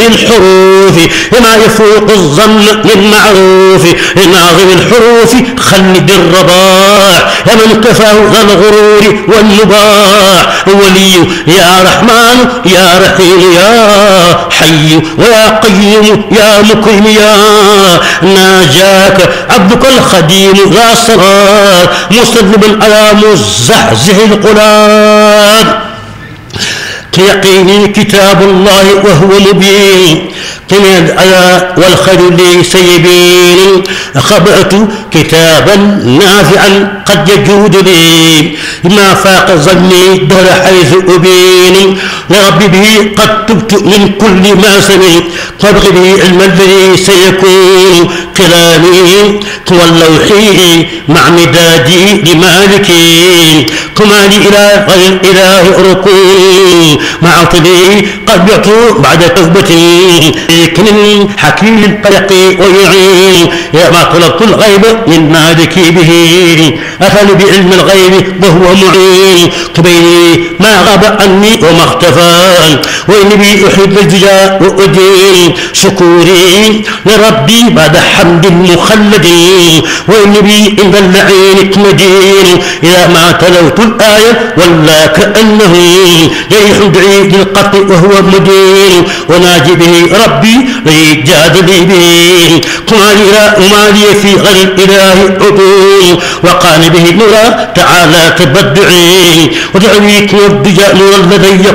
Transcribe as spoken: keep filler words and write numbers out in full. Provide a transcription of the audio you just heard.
الحروف ما يفوق الظن من معروف ناظم الحروف خلد الرباع يا من كفاه ذا الغرور والنباع ولي يا رحمن يا رحيم يا حي ويا قيوم يا مكرم يا ناجاك عبدك الخديم ذا صراط مستذنبا على مزحزح القلاب يقيني كتاب الله وهو مبين قنا الآية والخير ليس يبين خبأت كتابا نافعا قد يجود لي ما فاق ظني دار حيث أبين لرب به قد تبت من كل ما سمعت وابغ به علم الذي سيكون كلامي واللوحي مع مدادي لمالكي كما لي إلى غير الإله ركون مع طبي قد بعت بعد توبتي كن حكيم القلق ويعين يا ما طلبت الغيب من مالكي به أفل بعلم الغيب وهو معين قبيلي ما غاب عني وما اختفى وإني أحب الجزاء وأدين شكوري لربي بعد حمد مخلد وإني عند اللعين مدين إذا ما تلوت الآية ولا كأنه جريح بعيد القطع وهو مدين وناجي به ربي ليجادلي به وما لي في غير الإله عدول وقال به نورا تعالى تبدعي ودعويك والدجاء نورا لدي